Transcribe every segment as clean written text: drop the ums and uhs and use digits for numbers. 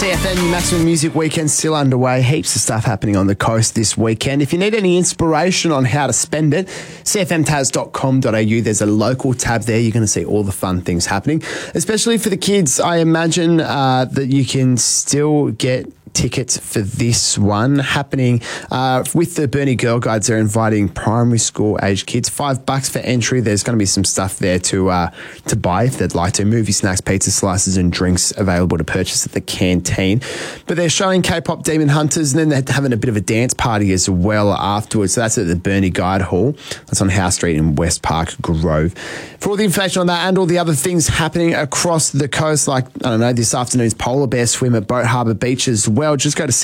CFM Maximum Music Weekend still underway. Heaps of stuff happening on the coast this weekend. If you need any inspiration on how to spend it, cfmtas.com.au. There's a local tab there. You're going to see all the fun things happening, especially for the kids. I imagine that you can still get tickets for this one happening with the Burnie Girl Guides. They're inviting primary school age kids. $5 for entry. There's going to be some stuff there to buy if they'd like to. Movie snacks, pizza slices and drinks available to purchase at the canteen. But they're showing K-pop Demon Hunters, and then they're having a bit of a dance party as well afterwards. So that's at the Burnie Guide Hall. That's on Howe Street in West Park Grove. For all the information on that and all the other things happening across the coast, like, I don't know, this afternoon's polar bear swim at Boat Harbour Beach as well, just go to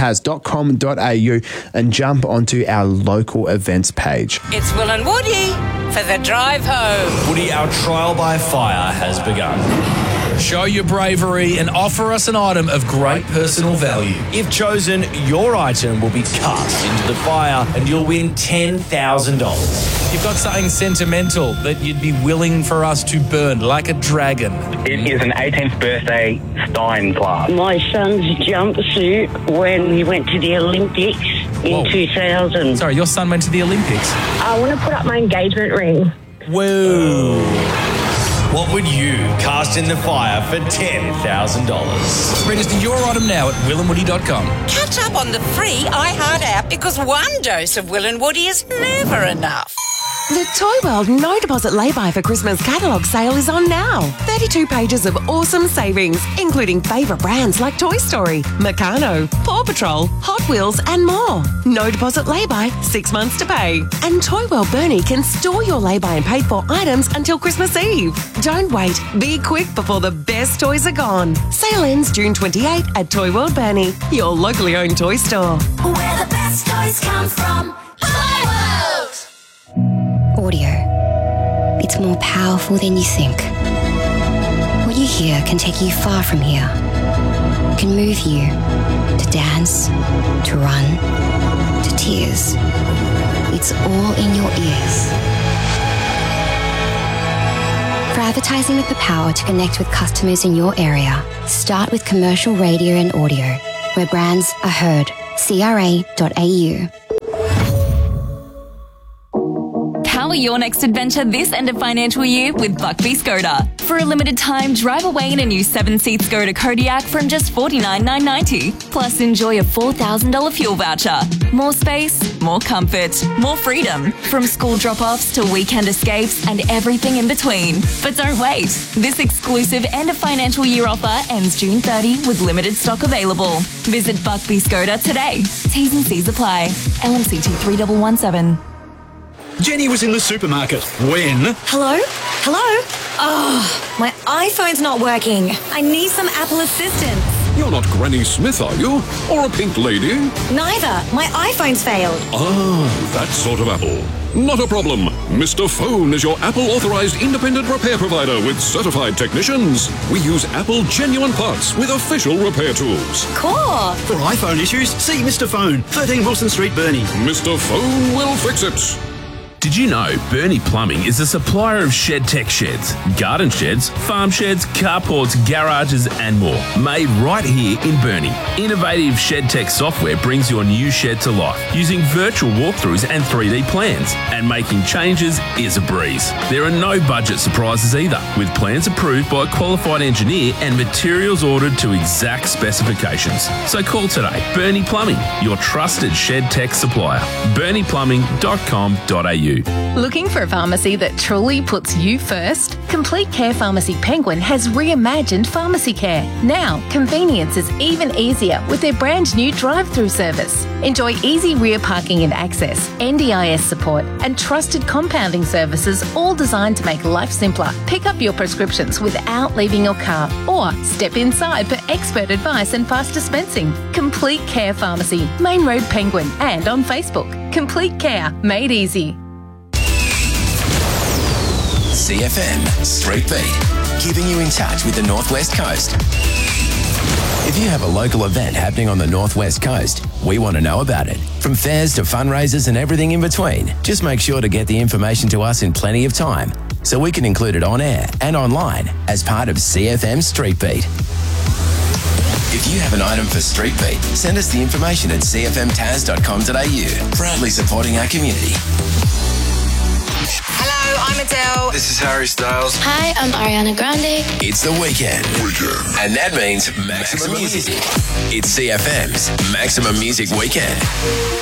cfmtas.com.au and jump onto our local events page. It's Will and Woody for the drive home. Woody, our trial by fire has begun. Show your bravery and offer us an item of great personal value. If chosen, your item will be cast into the fire and you'll win $10,000. You've got something sentimental that you'd be willing for us to burn, like a dragon. It is an 18th birthday Stein glass. My son's jumpsuit when he went to the Olympics in 2000. Sorry, your son went to the Olympics? I want to put up my engagement ring. Whoa. What would you cast in the fire for $10,000? Register your item now at willandwoody.com. Catch up on the free iHeart app because one dose of Will and Woody is never enough. The Toy World No Deposit Lay-By for Christmas catalogue sale is on now. 32 pages of awesome savings, including favourite brands like Toy Story, Meccano, Paw Patrol, Hot Wheels and more. No Deposit Lay-By, 6 months to pay. And Toy World Burnie can store your lay-by and paid-for items until Christmas Eve. Don't wait. Be quick before the best toys are gone. Sale ends June 28 at Toy World Burnie, your locally owned toy store. Where the best toys come from. Toy World! Audio. It's more powerful than you think. What you hear can take you far from here. It can move you to dance, to run, to tears. It's all in your ears. For advertising with the power to connect with customers in your area, start with commercial radio and audio, where brands are heard. CRA.au. Power your next adventure this end of financial year with Buckby Skoda. For a limited time, drive away in a new 7-seat Skoda Kodiaq from just $49,990. Plus, enjoy a $4,000 fuel voucher. More space, more comfort, more freedom. From school drop-offs to weekend escapes and everything in between. But don't wait. This exclusive end of financial year offer ends June 30 with limited stock available. Visit Buckby Skoda today. T's and C's apply. LMCT 3117. Jenny was in the supermarket when... Hello? Oh, my iPhone's not working. I need some Apple assistance. You're not Granny Smith, are you? Or a pink lady? Neither. My iPhone's failed. Ah, that sort of Apple. Not a problem. Mr. Phone is your Apple-authorized independent repair provider with certified technicians. We use Apple genuine parts with official repair tools. Cool. For iPhone issues, see Mr. Phone, 13 Wilson Street, Burnie. Mr. Phone will fix it. Did you know Burnie Plumbing is a supplier of shed tech sheds, garden sheds, farm sheds, carports, garages and more, made right here in Burnie. Innovative shed tech software brings your new shed to life using virtual walkthroughs and 3D plans, and making changes is a breeze. There are no budget surprises either, with plans approved by a qualified engineer and materials ordered to exact specifications. So call today. Burnie Plumbing, your trusted shed tech supplier. BurniePlumbing.com.au. Looking for a pharmacy that truly puts you first? Complete Care Pharmacy Penguin has reimagined pharmacy care. Now, convenience is even easier with their brand new drive-through service. Enjoy easy rear parking and access, NDIS support, and trusted compounding services, all designed to make life simpler. Pick up your prescriptions without leaving your car, or step inside for expert advice and fast dispensing. Complete Care Pharmacy, Main Road Penguin, and on Facebook. Complete Care, made easy. CFM Street Beat, keeping you in touch with the Northwest Coast. If you have a local event happening on the Northwest Coast, we want to know about it. From fairs to fundraisers and everything in between, just make sure to get the information to us in plenty of time so we can include it on air and online as part of CFM Street Beat. If you have an item for Street Beat, send us the information at cfmtaz.com.au. Proudly supporting our community. Hello, I'm Adele. This is Harry Styles. Hi, I'm Ariana Grande. It's the weekend. And that means maximum music. It's CFM's Maximum Music Weekend.